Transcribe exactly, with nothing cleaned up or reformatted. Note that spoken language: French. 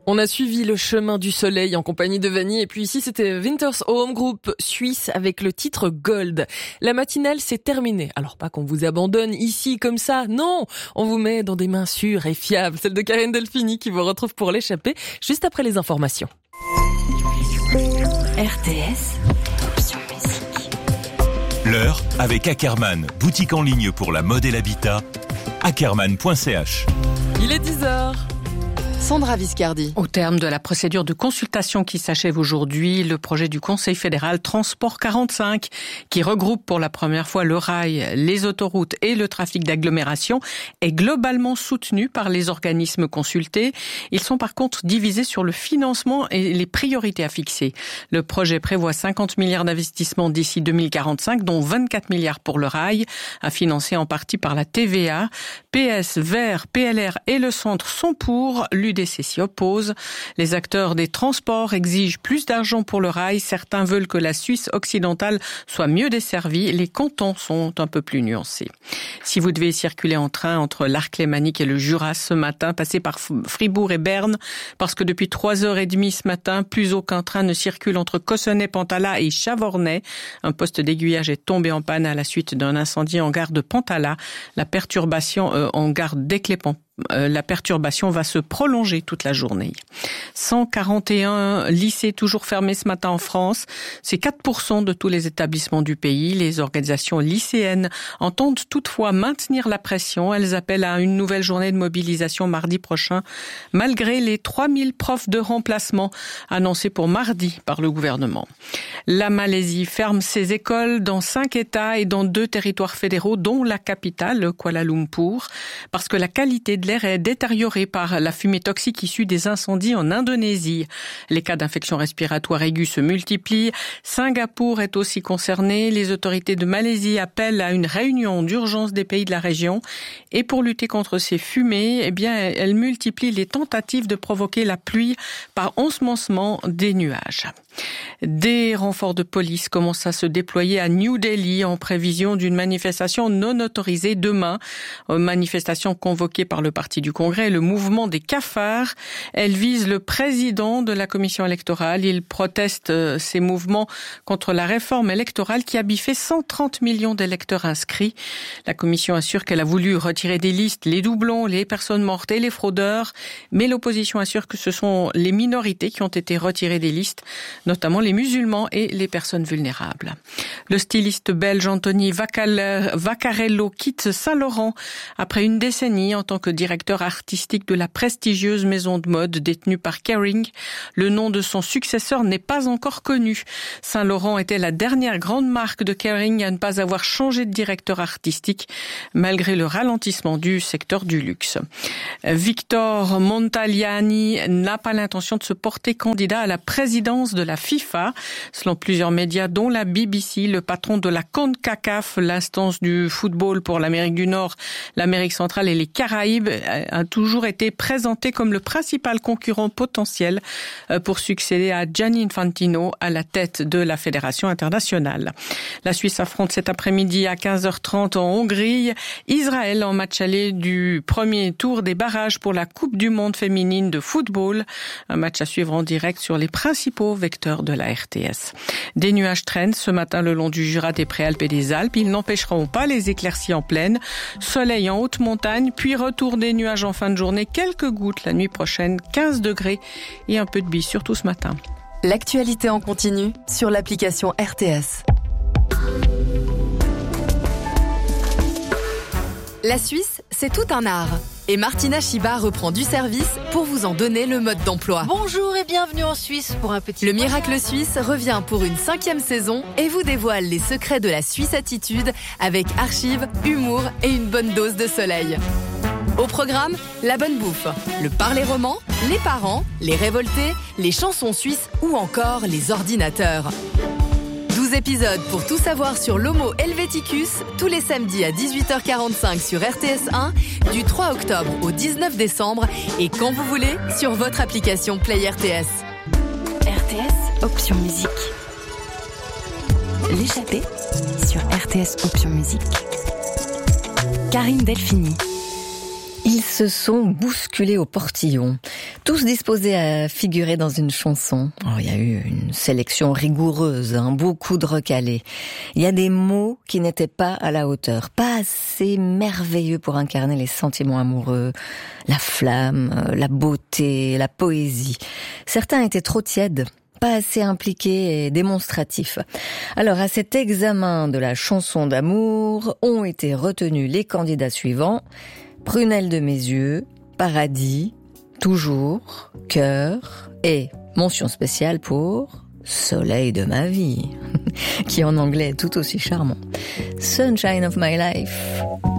On a suivi le chemin du soleil en compagnie de Vanny et puis ici c'était Winter's Home, groupe suisse avec le titre Gold. La matinale c'est terminé. Alors pas qu'on vous abandonne ici comme ça, non, on vous met dans des mains sûres et fiables, celle de Karine Delphini qui vous retrouve pour l'échapper juste après les informations. R T S Option Musique. L'heure avec Ackerman, boutique en ligne pour la mode et l'habitat. ackerman point c h. Il est dix heures. Sandra Viscardi. Au terme de la procédure de consultation qui s'achève aujourd'hui, le projet du Conseil fédéral Transport quarante-cinq, qui regroupe pour la première fois le rail, les autoroutes et le trafic d'agglomération, est globalement soutenu par les organismes consultés. Ils sont par contre divisés sur le financement et les priorités à fixer. Le projet prévoit cinquante milliards d'investissements d'ici deux mille quarante-cinq, dont vingt-quatre milliards pour le rail, à financer en partie par la T V A. P S, Vert, P L R et le Centre sont pour. L'U D C s'y oppose. Les acteurs des transports exigent plus d'argent pour le rail. Certains veulent que la Suisse occidentale soit mieux desservie. Les cantons sont un peu plus nuancés. Si vous devez circuler en train entre l'Arc lémanique et le Jura ce matin, passez par Fribourg et Berne, parce que depuis trois heures trente ce matin, plus aucun train ne circule entre Cossonay, Pantala et Chavornay. Un poste d'aiguillage est tombé en panne à la suite d'un incendie en gare de Pantala. La perturbation euh, en gare d'Éclépont. La perturbation va se prolonger toute la journée. cent quarante et un lycées toujours fermés ce matin en France. C'est quatre pour cent de tous les établissements du pays. Les organisations lycéennes entendent toutefois maintenir la pression. Elles appellent à une nouvelle journée de mobilisation mardi prochain, malgré les trois mille profs de remplacement annoncés pour mardi par le gouvernement. La Malaisie ferme ses écoles dans cinq États et dans deux territoires fédéraux, dont la capitale, Kuala Lumpur, parce que la qualité de l'air est détériorée par la fumée toxique issue des incendies en Indonésie. Les cas d'infection respiratoire aiguë se multiplient. Singapour est aussi concerné. Les autorités de Malaisie appellent à une réunion d'urgence des pays de la région. Et pour lutter contre ces fumées, eh bien, elles multiplient les tentatives de provoquer la pluie par ensemencement des nuages. Des renforts de police commencent à se déployer à New Delhi en prévision d'une manifestation non autorisée demain. Manifestation convoquée par le Parti du Congrès et le mouvement des cafards. Elle vise le président de la commission électorale. Il proteste ces mouvements contre la réforme électorale qui a biffé cent trente millions d'électeurs inscrits. La commission assure qu'elle a voulu retirer des listes les doublons, les personnes mortes et les fraudeurs. Mais l'opposition assure que ce sont les minorités qui ont été retirées des listes, notamment les musulmans et les personnes vulnérables. Le styliste belge Anthony Vaccarello quitte Saint-Laurent après une décennie en tant que directeur artistique de la prestigieuse maison de mode détenue par Kering. Le nom de son successeur n'est pas encore connu. Saint-Laurent était la dernière grande marque de Kering à ne pas avoir changé de directeur artistique malgré le ralentissement du secteur du luxe. Victor Montagliani n'a pas l'intention de se porter candidat à la présidence de la FIFA. Selon plusieurs médias, dont la B B C, le patron de la CONCACAF, l'instance du football pour l'Amérique du Nord, l'Amérique centrale et les Caraïbes, a toujours été présenté comme le principal concurrent potentiel pour succéder à Gianni Infantino à la tête de la Fédération internationale. La Suisse affronte cet après-midi à quinze heures trente en Hongrie Israël en match aller du premier tour des barrages pour la Coupe du monde féminine de football. Un match à suivre en direct sur les principaux vecteurs de la R T S. Des nuages traînent ce matin le long du Jura, des Préalpes et des Alpes. Ils n'empêcheront pas les éclaircies en plaine. Soleil en haute montagne, puis retour des nuages en fin de journée. Quelques gouttes la nuit prochaine, quinze degrés et un peu de bise, surtout ce matin. L'actualité en continu sur l'application R T S. La Suisse, c'est tout un art. Et Martina Chiba reprend du service pour vous en donner le mode d'emploi. Bonjour et bienvenue en Suisse pour un petit... Le Miracle Suisse revient pour une cinquième saison et vous dévoile les secrets de la Suisse attitude avec archives, humour et une bonne dose de soleil. Au programme, la bonne bouffe, le parler roman, les parents, les révoltés, les chansons suisses ou encore les ordinateurs. douze épisodes pour tout savoir sur l'Homo helveticus, tous les samedis à dix-huit heures quarante-cinq sur R T S un, du trois octobre au dix-neuf décembre et quand vous voulez sur votre application Play R T S. R T S Option Musique. L'échappée sur R T S Option Musique. Karine Delphini. Ils se sont bousculés au portillon. Tous disposés à figurer dans une chanson. Oh, il y a eu une sélection rigoureuse, hein, beaucoup de recalés. Il y a des mots qui n'étaient pas à la hauteur, pas assez merveilleux pour incarner les sentiments amoureux, la flamme, la beauté, la poésie. Certains étaient trop tièdes, pas assez impliqués et démonstratifs. Alors, à cet examen de la chanson d'amour ont été retenus les candidats suivants: Prunelle de mes yeux, Paradis, Toujours, Cœur et mention spéciale pour Soleil de ma vie, qui en anglais est tout aussi charmant. Sunshine of my life.